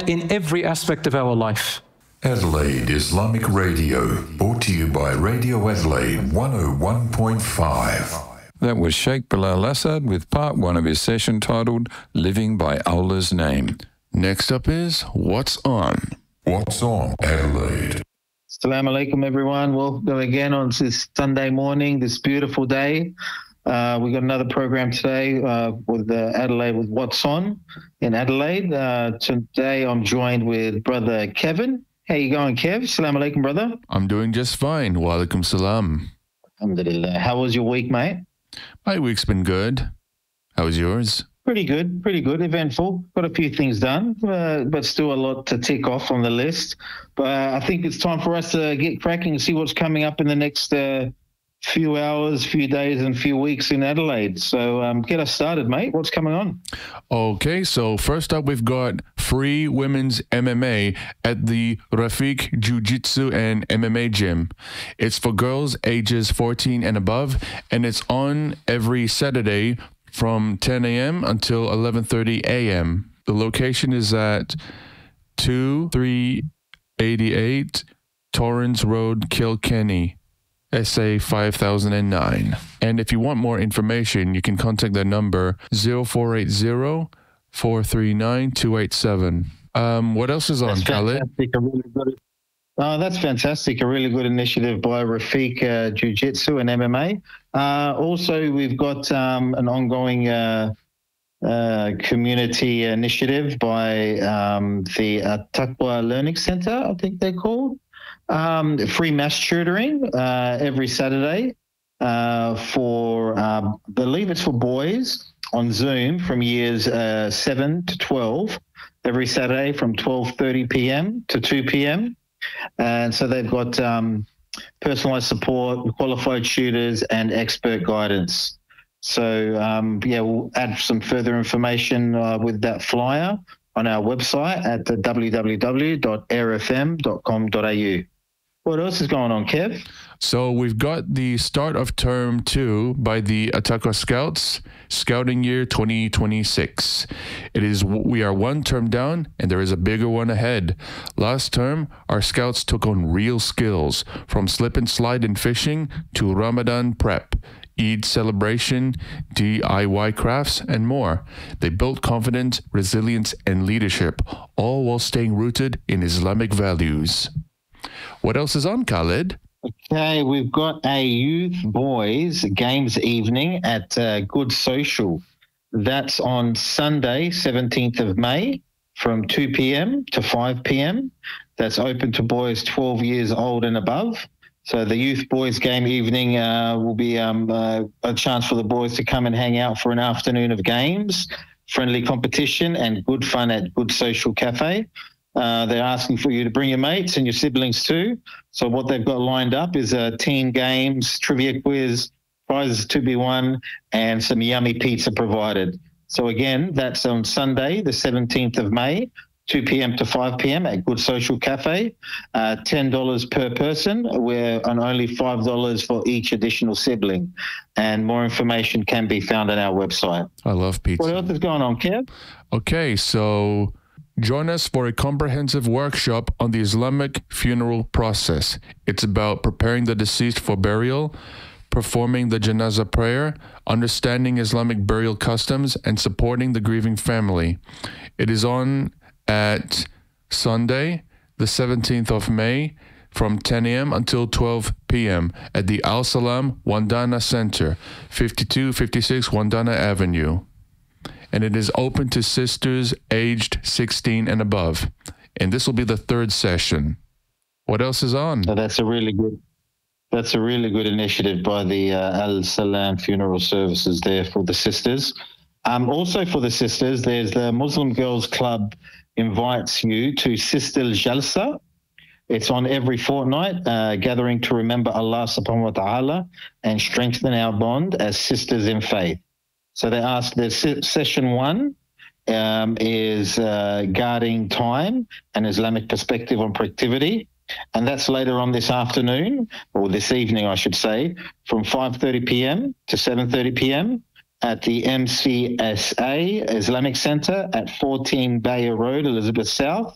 applied in every aspect of our life. Adelaide Islamic Radio, brought to you by Radio Adelaide 101.5. That was Sheikh Bilal Assad with part one of his session titled Living by Allah's Name. Next up is What's On? What's On, Adelaide? Assalamu alaikum, everyone. Welcome again on this Sunday morning, this beautiful day. We've got another program today with Adelaide with What's On in Adelaide. Today I'm joined with Brother Kevin. How you going, Kev? Assalamu alaikum, brother. I'm doing just fine. Wa alaikum salam. Alhamdulillah. How was your week, mate? My week's been good. How was yours? Pretty good. Eventful. Got a few things done, but still a lot to tick off on the list. But I think it's time for us to get cracking and see what's coming up in the next few hours, few days, and few weeks in Adelaide. So get us started, mate. What's coming on? Okay, so first up, we've got free women's MMA at the Rafiq Jiu-Jitsu and MMA gym. It's for girls ages 14 and above, and it's on every Saturday from 10 a.m. until 11:30 a.m. The location is at 2388 Torrens Road, Kilkenny, SA 5009. And if you want more information, you can contact the number 0480-439-287. What else is on, Khalid? That's fantastic. A really good initiative by Rafiq Jiu-Jitsu and MMA. Also, we've got an ongoing community initiative by the Taqwa Learning Center, I think they're called. Free mass tutoring every Saturday for, I believe it's for boys on Zoom from years 7 to 12, every Saturday from 12:30 p.m. to 2 p.m. And so they've got personalised support, qualified tutors, and expert guidance. So, we'll add some further information with that flyer on our website at www.airfm.com.au. What else is going on, Kev? So we've got the start of Term 2 by the Ataqwa Scouts, Scouting Year 2026. We are one term down, and there is a bigger one ahead. Last term, our Scouts took on real skills, from slip and slide in fishing to Ramadan prep, Eid celebration, DIY crafts, and more. They built confidence, resilience, and leadership, all while staying rooted in Islamic values. What else is on, Khalid? Okay, we've got a youth boys games evening at Good Social. That's on Sunday, 17th of May, from 2 p.m. to 5 p.m. That's open to boys 12 years old and above. So the youth boys game evening will be a chance for the boys to come and hang out for an afternoon of games, friendly competition, and good fun at Good Social Cafe. They're asking for you to bring your mates and your siblings too. So what they've got lined up is teen games, trivia quiz, prizes to be won, and some yummy pizza provided. So again, that's on Sunday, the 17th of May, 2 p.m. to 5 p.m. at Good Social Cafe. $10 per person, and only $5 for each additional sibling. And more information can be found on our website. I love pizza. What else is going on, Kev? Okay, so join us for a comprehensive workshop on the Islamic funeral process. It's about preparing the deceased for burial, performing the janazah prayer, understanding Islamic burial customs, and supporting the grieving family. It is on at Sunday, the 17th of May, from 10 a.m. until 12 p.m. at the Al Salam Wandana Center, 5256 Wandana Avenue. And it is open to sisters aged 16 and above. And this will be the third session. What else is on? So that's a really good initiative by the Al Salam Funeral Services there for the sisters. Also for the sisters, there's the Muslim Girls Club invites you to Sister Jalsa. It's on every fortnight, gathering to remember Allah subhanahu wa ta'ala and strengthen our bond as sisters in faith. So they asked, session 1 is guarding time and Islamic perspective on productivity. And that's later on this afternoon, or this evening, I should say, from 5:30 p.m. to 7:30 p.m. at the MCSA Islamic Center at 14 Bayer Road, Elizabeth South.